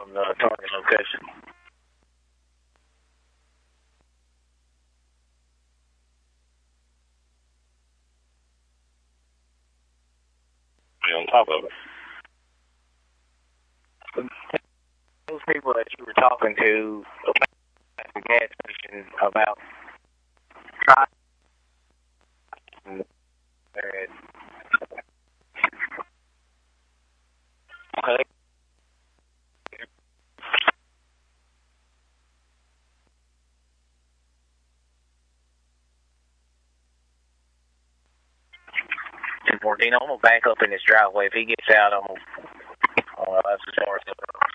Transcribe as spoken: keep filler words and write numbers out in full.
on the target location. Be on top of it. Those people that you were talking to at the gas station about trying. Okay. ten fourteen, I'm going to back up in this driveway. If he gets out, I'm going to uh, have to charge him.